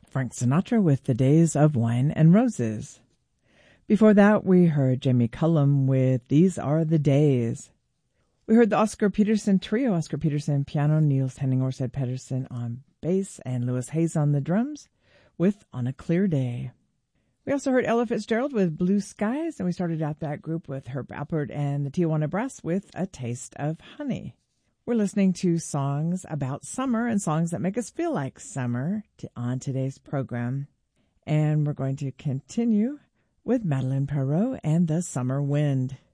Frank Sinatra with The Days of Wine and Roses. Before that, we heard Jamie Cullum with These Are the Days. We heard the Oscar Peterson Trio, Oscar Peterson piano, Niels Henning Orsted Pedersen on bass, and Louis Hayes on the drums with On a Clear Day. We also heard Ella Fitzgerald with Blue Skies, and we started out that group with Herb Alpert and the Tijuana Brass with A Taste of Honey. We're listening to songs about summer and songs that make us feel like summer on today's program. And we're going to continue with Madeleine Perrot and The Summer Wind.